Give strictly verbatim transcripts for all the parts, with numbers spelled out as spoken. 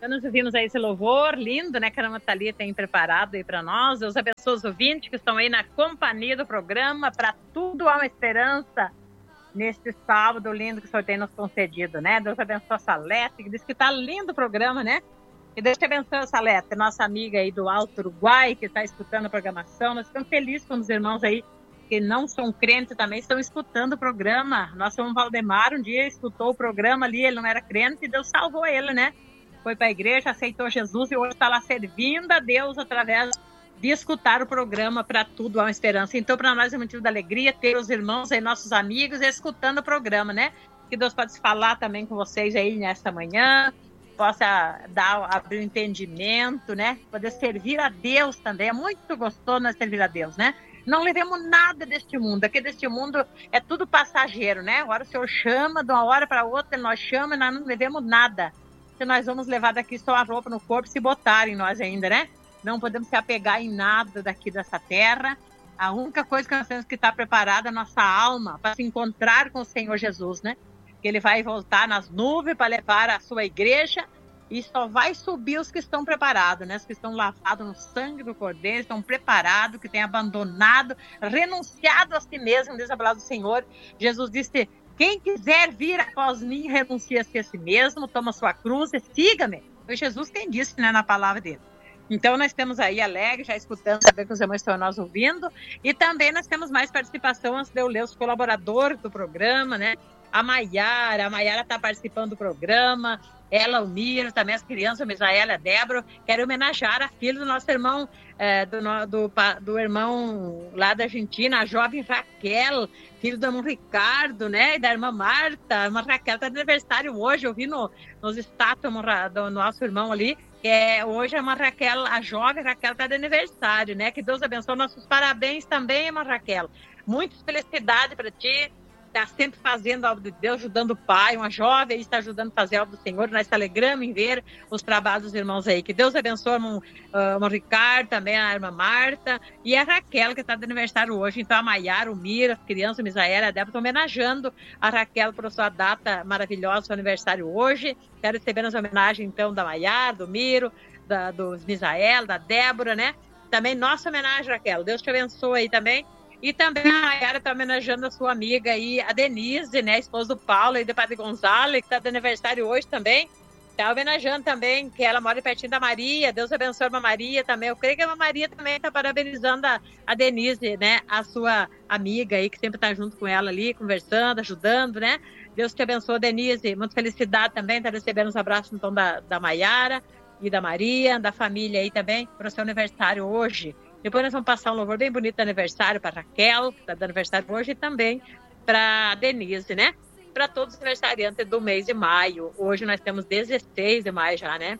Então, nós ouvimos aí esse louvor lindo, né, que a Ana Thalia tem preparado aí para nós. Deus abençoe os ouvintes que estão aí na companhia do programa. Para tudo há uma esperança neste sábado lindo que o Senhor tem nos concedido, né? Deus abençoe a Salete, que diz que está lindo o programa, né? E Deus te abençoe a Salete, nossa amiga aí do Alto Uruguai, que está escutando a programação. Nós ficamos felizes com os irmãos aí que não são crentes também estão escutando o programa. Nosso irmão Valdemar um dia escutou o programa ali, ele não era crente e Deus salvou ele, né? Foi para a igreja, aceitou Jesus e hoje está lá servindo a Deus através de escutar o programa Para Tudo Há uma Esperança. Então, para nós é motivo de alegria ter os irmãos aí, nossos amigos, escutando o programa, né? Que Deus pode falar também com vocês aí nesta manhã, possa dar, abrir o entendimento, né? Poder servir a Deus também. É muito gostoso nós servir a Deus, né? Não levemos nada deste mundo. Aqui deste mundo é tudo passageiro, né? Agora o Senhor chama de uma hora para outra, Ele nós chama e nós não levemos nada. Que nós vamos levar daqui só a roupa no corpo se botarem nós ainda, né? Não podemos se apegar em nada daqui dessa terra. A única coisa que nós temos que estar preparada é a nossa alma para se encontrar com o Senhor Jesus, né? Que Ele vai voltar nas nuvens para levar a sua igreja e só vai subir os que estão preparados, né? Os que estão lavados no sangue do Cordeiro, estão preparados, que têm abandonado, renunciado a si mesmo, diz a palavra do Senhor. Jesus disse: quem quiser vir após mim, renuncia-se a si mesmo, toma sua cruz e siga-me. Foi Jesus quem disse, né, na palavra dele. Então, nós estamos aí alegres, já escutando, saber que os irmãos estão nós ouvindo. E também nós temos mais participação antes de eu ler os colaboradores do programa, né? A Maiara, a Maiara está participando do programa, ela, o Miro, também as crianças, a Misaela, a Débora. Quero homenagear a filha do nosso irmão, é, do, do, do irmão lá da Argentina, a jovem Raquel, filho do irmão Ricardo, né? E da irmã Marta. A irmã Raquel está de aniversário hoje, eu vi no, nos status do nosso irmão ali. É, hoje a irmã Raquel, a jovem Raquel, está de aniversário, né? Que Deus abençoe. Nossos parabéns também, irmã Raquel. Muita felicidade para ti. Está sempre fazendo a obra de Deus, ajudando o Pai, uma jovem está ajudando a fazer a obra do Senhor. Nós está alegramos em ver os trabalhos dos irmãos aí. Que Deus abençoe o irmão, uh, o Ricardo, também a irmã Marta e a Raquel, que está de aniversário hoje. Então a Maiara, o Mira, as crianças, o Misael, a Débora, estão homenageando a Raquel por sua data maravilhosa, seu aniversário hoje. Quero receber as homenagens, então, da Maiara, do Miro, da, do Misael, da Débora, né? Também nossa homenagem, Raquel. Deus te abençoe aí também. E também a Mayara está homenageando a sua amiga aí, a Denise, né, esposa do Paulo e do Padre Gonzalo, que está de aniversário hoje também. Está homenageando também, que ela mora pertinho da Maria. Deus abençoe a Maria também. Eu creio que a Maria também está parabenizando a, a Denise, né, a sua amiga aí, que sempre está junto com ela ali, conversando, ajudando, né. Deus te abençoe, Denise. Muita felicidade também, está recebendo os abraços então da, da Mayara e da Maria, da família aí também, para o seu aniversário hoje. Depois nós vamos passar um louvor bem bonito de aniversário para Raquel, que está de aniversário hoje, e também para a Denise, né? Para todos os aniversariantes do mês de maio. Hoje nós temos dezesseis de maio já, né?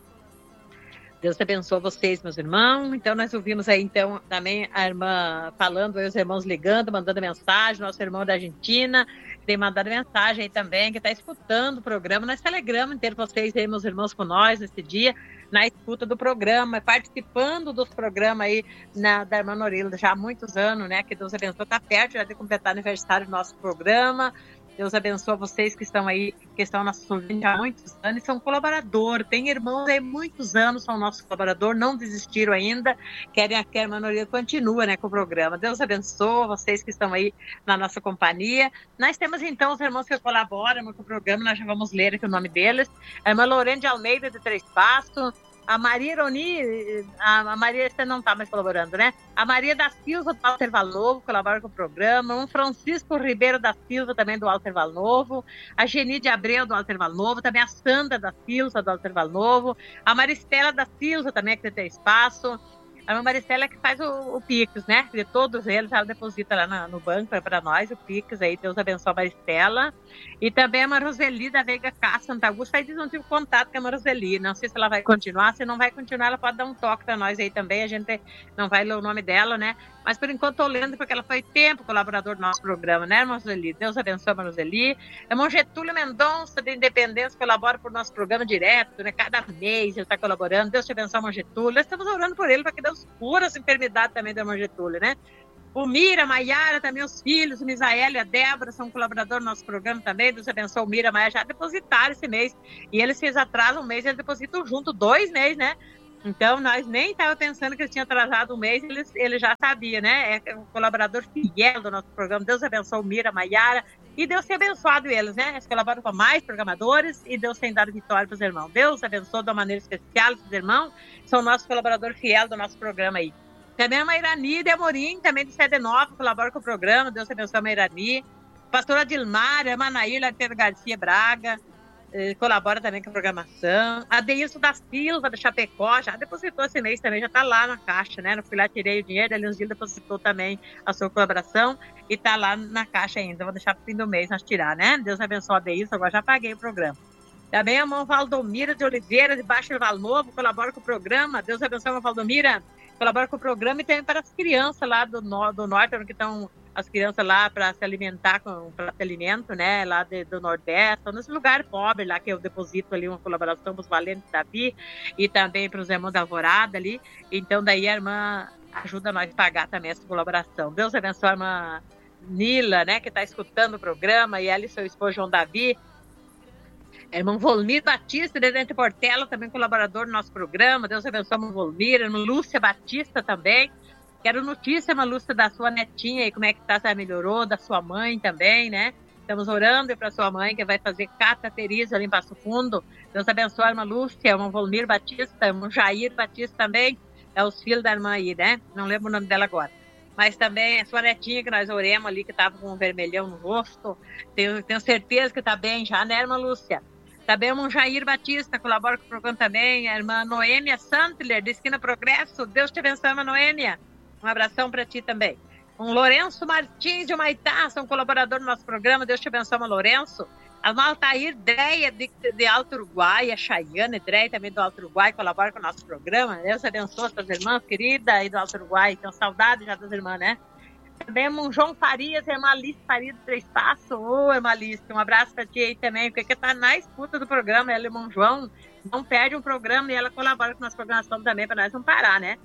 Deus abençoe vocês, meus irmãos. Então nós ouvimos aí, então, também a irmã falando, aí os irmãos ligando, mandando mensagem, nosso irmão da Argentina, que tem mandado mensagem aí também, que está escutando o programa. Nós se alegramos em ter vocês aí, meus irmãos, com nós nesse dia, na escuta do programa, participando dos programas aí na, da irmã Norilda, já há muitos anos, né? Que Deus abençoe, está perto já de completar aniversário do nosso programa. Deus abençoe vocês que estão aí, que estão nossos ouvintes há muitos anos e são colaborador. Tem irmãos aí muitos anos, são nossos colaboradores, não desistiram ainda, querem que a irmã Norilda continue, né, com o programa. Deus abençoe vocês que estão aí na nossa companhia. Nós temos então os irmãos que colaboram com o programa, nós já vamos ler aqui o nome deles. A irmã Lorene de Almeida, de Três Passos. A Maria Ironi, a Maria, você não está mais colaborando, né? A Maria da Silva, do Alter Valnovo, colabora com o programa. Um Francisco Ribeiro da Silva, também do Alter Valnovo. A Geni de Abreu, do Alter Valnovo. Também a Sandra da Silva, do Alter Valnovo. A Maristela da Silva, também, aqui tem espaço. A irmã Maristela é que faz o, o Pix, né? De todos eles, ela deposita lá na, no banco para nós, o Pix aí. Deus abençoe a Maristela. E também a Maroseli da Veiga Cá, Santa Augusta. Aí diz não tive contato com a Maroseli. Não sei se ela vai continuar. Se não vai continuar, ela pode dar um toque para nós aí também. A gente não vai ler o nome dela, né? Mas por enquanto estou lendo, porque ela foi tempo colaborador do nosso programa, né, Maroseli? Deus abençoe a Maroseli. Irmão Getúlio Mendonça, de Independência, colabora por nosso programa direto, né? Cada mês ele está colaborando. Deus te abençoe, irmão Getúlio. Nós estamos orando por ele para que Deus cura essa enfermidade também do irmão Getúlio, né? O Mira, a Maiara, também os filhos, o Misael e a Débora são colaboradores do nosso programa também. Deus abençoe o Mira, a Maiara já depositaram esse mês. E eles fez atraso um mês, eles depositam junto dois meses, né? Então, nós nem estávamos pensando que eles tinham atrasado um mês, eles, ele já sabia, né? É um colaborador fiel do nosso programa. Deus abençoe o Mira, a Maiara. E Deus tem abençoado eles, né? Eles colaboram com mais programadores e Deus tem dado vitória para os irmãos. Deus abençoe de uma maneira especial esses irmãos. São nossos colaboradores fiel do nosso programa aí. Também a Mairani de Amorim, também de Sede Nova, colabora com o programa. Deus abençoe a Mairani. Pastora Dilmar, a irmã Naíla Garcia Braga, eh, colabora também com a programação. A Deilson da Silva, da Chapecó, já depositou esse mês também, já está lá na caixa, né? Eu fui lá, tirei o dinheiro, ali uns dias depositou também a sua colaboração e está lá na caixa ainda. Vou deixar para o fim do mês nós tirar, né? Deus abençoe a Deilson, agora já paguei o programa. Também a mão Valdomira de Oliveira, de Baixo Val Novo, colabora com o programa. Deus abençoe a mão Valdomira. Colabora com o programa e também para as crianças lá do, no, do norte, onde estão as crianças lá para se alimentar com prato de alimento, né? Lá de, do Nordeste, nesse lugar pobre lá que eu deposito ali uma colaboração para os Valentes Davi e também para os irmãos da Alvorada ali. Então, daí a irmã ajuda nós a pagar também essa colaboração. Deus abençoe a irmã Nila, né? Que está escutando o programa, e ela e seu esposo João Davi. Irmão Volmir Batista, de Dente Portela, também colaborador do nosso programa. Deus abençoe o Volmir. Irmã Lúcia Batista também. Quero notícia, irmã Lúcia, da sua netinha aí, como é que tá, se ela melhorou, da sua mãe também, né? Estamos orando para sua mãe, que vai fazer cateterismo ali em Passo Fundo. Deus abençoe a irmã Lúcia, irmão Volmir Batista, irmão Jair Batista também. É os filhos da irmã aí, né? Não lembro o nome dela agora. Mas também a sua netinha, que nós oremos ali, que estava com um vermelhão no rosto. Tenho, tenho certeza que tá bem já, né, irmã Lúcia? Também o irmão Jair Batista colabora com o programa também. A irmã Noêmia Santler, de Esquina Progresso. Deus te abençoe, irmã Noêmia. Um abração para ti também. Um Lourenço Martins de Humaitá, são colaborador do nosso programa. Deus te abençoe, irmã Lourenço. A irmã Altair Dreia, de, de Alto Uruguai. A Chayane Dreia, também do Alto Uruguai, colabora com o nosso programa. Deus abençoe as suas irmãs queridas aí do Alto Uruguai. Tenho saudade já das irmãs, né? Também o João Farias, a irmã Alice Farias do Três Passos. Ô, irmã Alice, um abraço para ti aí também, porque está na escuta do programa. Ela e o irmão João não perde um programa e ela colabora com a nossa programação também, para nós não parar, né?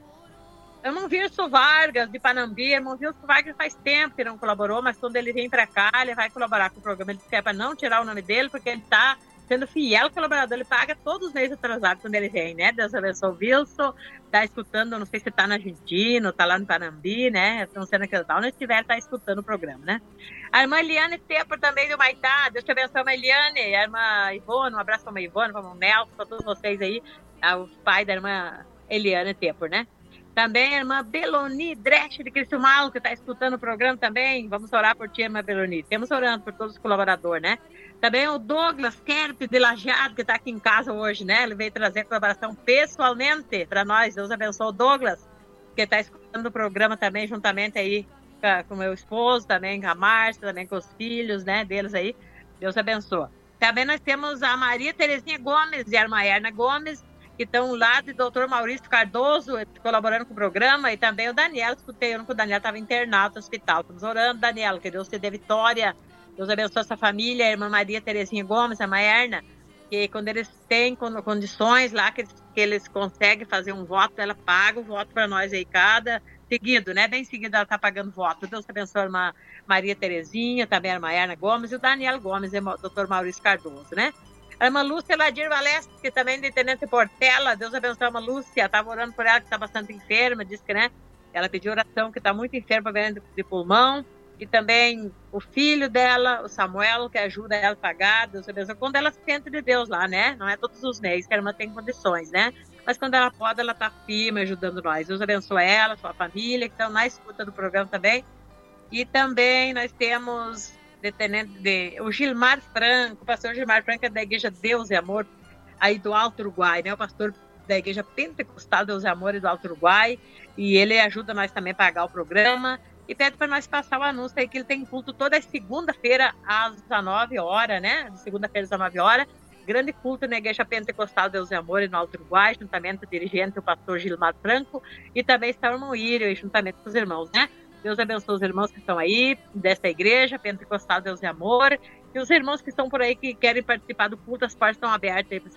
Eu não vi o Vargas, de Panambi. Eu não vi o Vargas faz tempo que não colaborou, mas quando ele vem para cá, ele vai colaborar com o programa. Ele quer para não tirar o nome dele, porque ele está sendo fiel colaborador. Ele paga todos os meses atrasados quando ele vem, né? Deus abençoe o Wilson. Está escutando, não sei se está na Argentina, está lá no Panambi, né? Estão sendo aqui, onde estiver, está escutando o programa, né? A irmã Eliane Tepor também do Maitá. Deus te abençoe, irmã Eliane. A irmã Ivone, um abraço para a irmã Ivone, para o irmão Nelson, para todos vocês aí. O pai da irmã Eliane Tepor, né? Também a irmã Beloni Dresch de Criciúmal, que está escutando o programa também. Vamos orar por ti, irmã Beloni. Estamos orando por todos os colaboradores, né? Também o Douglas Kerp de Lajeado, que está aqui em casa hoje, né? Ele veio trazer a colaboração pessoalmente para nós. Deus abençoe o Douglas, que está escutando o programa também, juntamente aí com o meu esposo, também com a Márcia, também com os filhos, né, deles aí. Deus abençoe. Também nós temos a Maria Terezinha Gomes e a irmã Erna Gomes, que estão lá, de doutor Maurício Cardoso, colaborando com o programa, e também o Daniel, escutei, eu que o Daniel estava internado no hospital. Estamos orando, Daniel, que Deus te dê vitória, Deus abençoe essa família, a irmã Maria Terezinha Gomes, a irmã Erna, que quando eles têm condições lá, que eles, que eles conseguem fazer um voto, ela paga o voto para nós aí, cada seguido, né, bem seguido ela está pagando voto. Deus abençoe a irmã Maria Terezinha, também a irmã Erna Gomes, e o Daniel Gomes, e o doutor Maurício Cardoso, né. A irmã Lúcia Ladir Valesque, que também é de Tenente Portela. Deus abençoe a irmã Lúcia. Estava orando por ela, que está bastante enferma. Disse que, né? Ela pediu oração, que está muito enferma, vendo de pulmão. E também o filho dela, o Samuel, que ajuda ela a pagar. Deus abençoe. Quando ela se sente de Deus lá, né? Não é todos os meses que a irmã tem condições, né? Mas quando ela pode, ela está firme, ajudando nós. Deus abençoe ela, sua família, que estão na escuta do programa também. E também nós temos... De, de, o Gilmar Franco, o pastor Gilmar Franco é da Igreja Deus e Amor, aí do Alto Uruguai, né? O pastor da Igreja Pentecostal Deus e Amor do Alto Uruguai, e ele ajuda nós também a pagar o programa, e pede para nós passar o anúncio aí, que ele tem culto toda segunda-feira às dezenove horas, né? Segunda-feira às dezenove horas, grande culto na Igreja Pentecostal Deus e Amor no Alto Uruguai, juntamente com o dirigente, o pastor Gilmar Franco, e também está o irmão Írio, juntamente com os irmãos, né? Deus abençoe os irmãos que estão aí, desta igreja, Pentecostal Deus e Amor, e os irmãos que estão por aí, que querem participar do culto, as portas estão abertas aí para vocês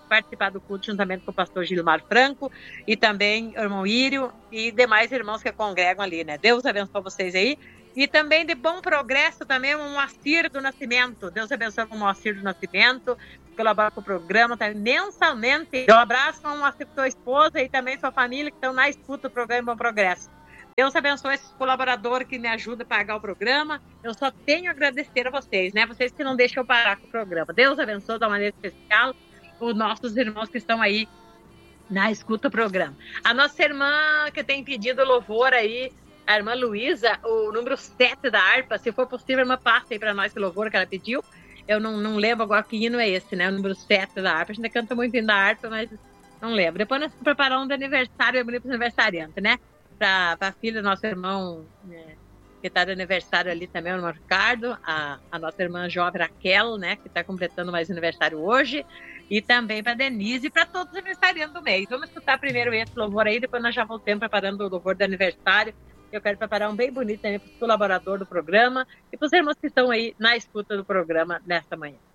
participar do culto juntamente com o pastor Gilmar Franco e também o irmão Írio e demais irmãos que congregam ali, né? Deus abençoe vocês aí. E também de bom progresso também o Moacir do Nascimento. Deus abençoe o Moacir do Nascimento, colabora com o programa também mensalmente. Um abraço ao Moacir, sua esposa e também sua família que estão na escuta do programa Bom Progresso. Deus abençoe esses colaboradores que me ajudam a pagar o programa. Eu só tenho a agradecer a vocês, né? Vocês que não deixam eu parar com o programa. Deus abençoe de uma maneira especial os nossos irmãos que estão aí na escuta do programa. A nossa irmã que tem pedido louvor aí, a irmã Luísa, o número sete da harpa, se for possível, a irmã passa aí para nós que louvor que ela pediu. Eu não, não lembro agora que hino é esse, né? O número sete da harpa. A gente canta muito hino da harpa, mas não lembro. Depois nós vamos preparar um do aniversário, eu me lembro do aniversariante, né? Para a filha do nosso irmão, né, que está de aniversário ali também, o irmão Ricardo, a, a nossa irmã jovem Raquel, né, que está completando mais aniversário hoje, e também para Denise e para todos os aniversariantes do mês. Vamos escutar primeiro esse louvor aí, depois nós já voltamos preparando o louvor do aniversário. Eu quero preparar um bem bonito também para os colaboradores do programa e para os irmãos que estão aí na escuta do programa nesta manhã.